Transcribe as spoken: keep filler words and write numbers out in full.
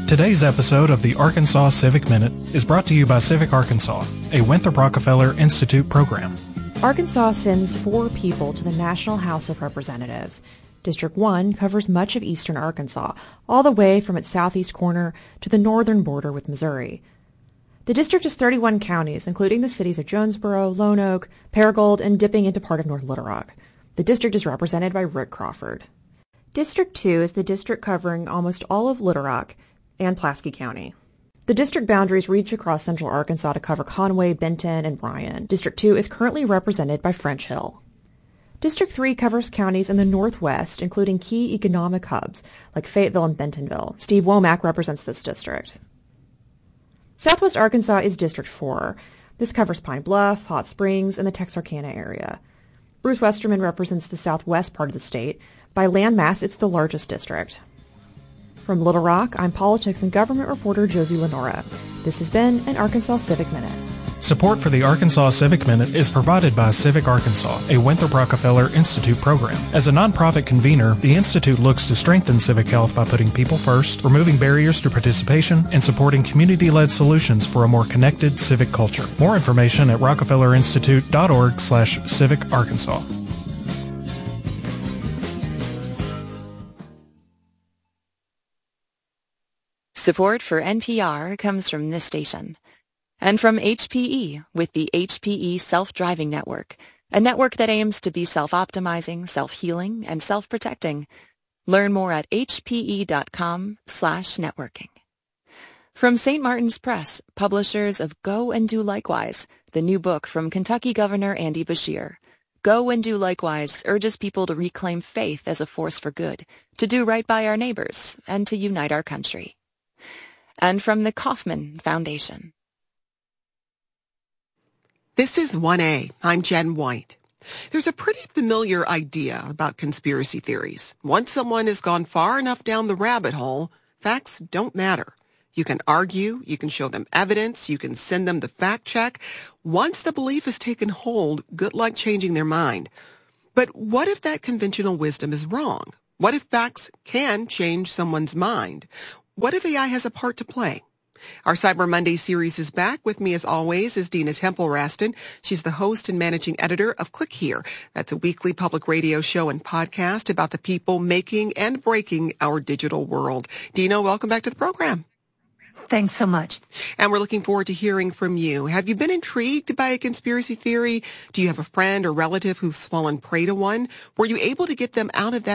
Today's episode of the Arkansas Civic Minute is brought to you by Civic Arkansas, a Winthrop Rockefeller Institute program. Arkansas sends four people to the National House of Representatives. District one covers much of eastern Arkansas, all the way from its southeast corner to the northern border with Missouri. The district is thirty-one counties, including the cities of Jonesboro, Lone Oak, Paragould, and dipping into part of North Little Rock. The district is represented by Rick Crawford. District two is the district covering almost all of Little Rock and Pulaski County. The district boundaries reach across central Arkansas to cover Conway, Benton, and Bryan. District two is currently represented by French Hill. District three covers counties in the northwest, including key economic hubs like Fayetteville and Bentonville. Steve Womack represents this district. Southwest Arkansas is District four. This covers Pine Bluff, Hot Springs, and the Texarkana area. Bruce Westerman represents the southwest part of the state. By landmass, it's the largest district. From Little Rock, I'm politics and government reporter Josie Lenora. This has been an Arkansas Civic Minute. Support for the Arkansas Civic Minute is provided by Civic Arkansas, a Winthrop Rockefeller Institute program. As a nonprofit convener, the Institute looks to strengthen civic health by putting people first, removing barriers to participation, and supporting community-led solutions for a more connected civic culture. More information at rockefellerinstitute.org slash civic Arkansas. Support for N P R comes from this station. And from H P E with the H P E Self-Driving Network, a network that aims to be self-optimizing, self-healing, and self-protecting. Learn more at hpe.com slash networking. From Saint Martin's Press, publishers of Go and Do Likewise, the new book from Kentucky Governor Andy Beshear. Go and Do Likewise urges people to reclaim faith as a force for good, to do right by our neighbors, and to unite our country. And from the Kauffman Foundation. This is one A. I'm Jen White. There's a pretty familiar idea about conspiracy theories. Once someone has gone far enough down the rabbit hole, facts don't matter. You can argue, you can show them evidence, you can send them the fact check. Once the belief has taken hold, good luck changing their mind. But what if that conventional wisdom is wrong? What if facts can change someone's mind? What if A I has a part to play? Our Cyber Monday series is back. With me, as always, is Dina Temple-Raston. She's the host and managing editor of Click Here. That's a weekly public radio show and podcast about the people making and breaking our digital world. Dina, welcome back to the program. Thanks so much. And we're looking forward to hearing from you. Have you been intrigued by a conspiracy theory? Do you have a friend or relative who's fallen prey to one? Were you able to get them out of that